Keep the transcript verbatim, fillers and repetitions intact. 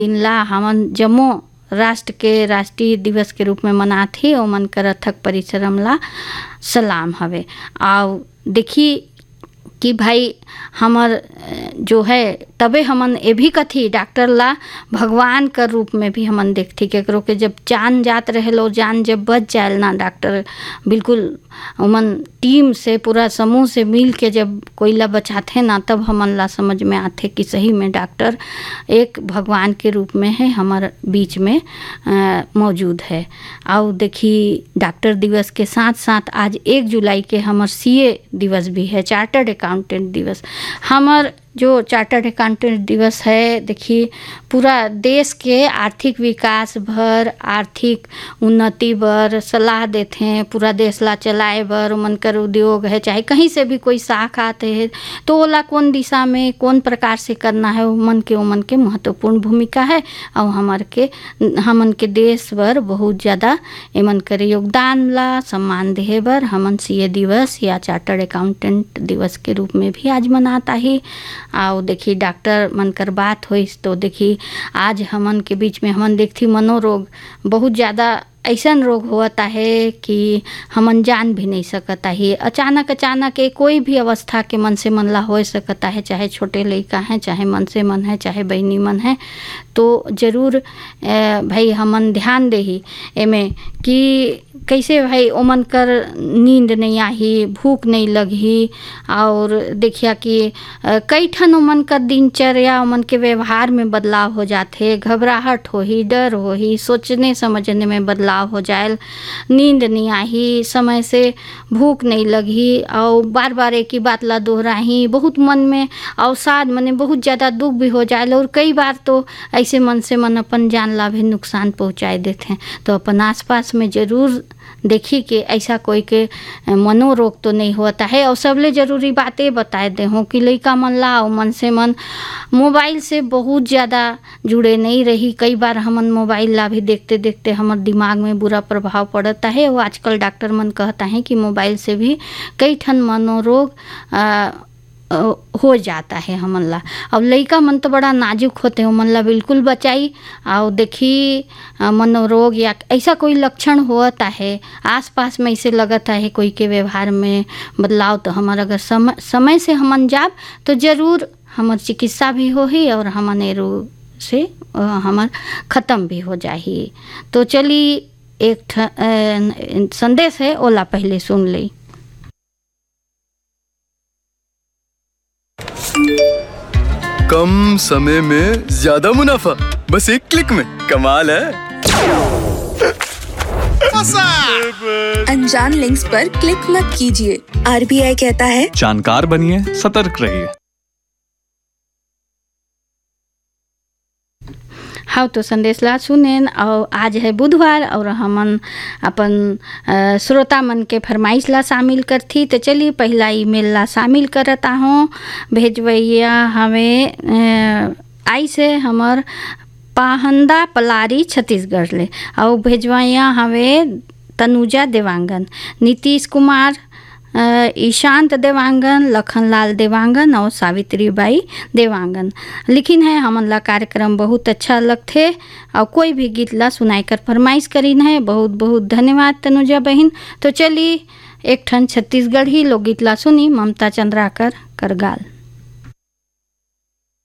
दिन ला हमन जम्मो राष्ट्र के राष्ट्रीय दिवस के रूप में मनाथे ओमन कर अथक परिश्रम ला सलाम हवे। और देखी कि भाई हमर जो है तबे हमन ये भी कथी डॉक्टर ला भगवान का रूप में भी हमन देखती केकरो के जब जान जात रहे लो जान जब बच जाए ना डॉक्टर बिल्कुल हमन टीम से पूरा समूह से मिल के जब कोई ला बचाते ना तब हमन ला समझ में आते कि सही में डॉक्टर एक भगवान के रूप में है हमारे बीच में आ, मौजूद है। और देखी डॉक्टर दिवस के साथ साथ आज एक जुलाई के हमार सीए दिवस भी है, चार्टर्ड अकाउंटेंट दिवस। हमार जो चार्टर्ड अकाउंटेंट दिवस है देखिए पूरा देश के आर्थिक विकास भर आर्थिक उन्नति बर सलाह देते हैं, पूरा देश ला चलाए बर मन कर उद्योग है चाहे कहीं से भी कोई साख आते हैं तो ओला कौन दिशा में कौन प्रकार से करना है वो मन के वो मन के महत्वपूर्ण भूमिका है। और हमार के हमन के देश बर बहुत ज़्यादा एमन करे योगदान ला सम्मान देहे बर हमन सीए दिवस या चार्टर्ड अकाउंटेंट दिवस के रूप में भी आज मनाता ही। आओ देखी डॉक्टर मन कर बात हुई तो देखी आज हमन के बीच में हमन देखती मनोरोग बहुत ज़्यादा ऐसा रोग होता है कि हमन जान भी नहीं सकता है। अचानक अचानक एक कोई भी अवस्था के मन से मन ला हो सकता है, चाहे छोटे लड़का हैं चाहे मन से मन है चाहे बहनी मन है। तो ज़रूर भाई हमन ध्यान दे ही एमे कि कैसे भाई ओमन कर नींद नहीं आही, भूख नहीं लगी और देखिया कि कई ठन ओमन का दिनचर्या ओमन के व्यवहार में बदलाव हो जाते, घबराहट हो ही, डर हो ही, सोचने समझने में बदलाव हो जाए, नींद नहीं आही, समय से भूख नहीं लगी और बार बार एक ही बात ला दोहराही, बहुत मन में अवसाद मने बहुत ज़्यादा दुख भी हो जाए और कई बार तो ऐसे मन से मन अपन जान ला भी नुकसान पहुँचाए देते हैं। तो अपन आसपास में ज़रूर देखिए कि ऐसा कोई के मनोरोग तो नहीं होता है। और सबले ज़रूरी बातें बताए दे हूँ कि लड़का मन ला और मन से मन मोबाइल से बहुत ज़्यादा जुड़े नहीं रही। कई बार हमन मोबाइल ला भी देखते देखते हमारे दिमाग में बुरा प्रभाव पड़ता है। वो आजकल डॉक्टर मन कहता है कि मोबाइल से भी कई ठन मनोरोग आ, हो जाता है हमन ला। और लड़का मन तो बड़ा नाजुक होते हैं, मन ला बिल्कुल बचाई। और देखी मनोरोग या ऐसा कोई लक्षण होता है आसपास में ऐसे लगता है कोई के व्यवहार में बदलाव तो हमारा अगर समय समय से हमन जाब तो ज़रूर हमार चिकित्सा भी हो ही और हमने रोग से हमार ख़त्म भी हो जाही। तो चली एक संदेश है ओला पहले सुन ली। कम समय में ज्यादा मुनाफा बस एक क्लिक में, कमाल है। अनजान लिंक्स पर क्लिक मत कीजिए, आरबीआई कहता है जानकार बनिए, सतर्क रहिए। हाँ तो संदेश ला सुनेन। और आज है बुधवार और हमन अपन श्रोता मन के फरमाइश ला शामिल करथी। तो चलिए पहला ईमेल ला शामिल करता हूँ। भेजवैया हमें आई से हमर पाहंदा पलारी छत्तीसगढ़ ले और भेजवैया हमें तनुजा देवांगन, नीतीश कुमार, ईशांत देवांगन, लखनलाल देवांगन और सावित्री बाई देवांगन। लिखिन है हमन ला कार्यक्रम बहुत अच्छा लगथे और कोई भी गीत ला सुनाई कर फरमाइश करीन है। बहुत बहुत धन्यवाद तनुजा बहन। तो चलिए एक ठन छत्तीसगढ़ी लोकगीत ला सुनी, ममता चंद्राकर करगाल।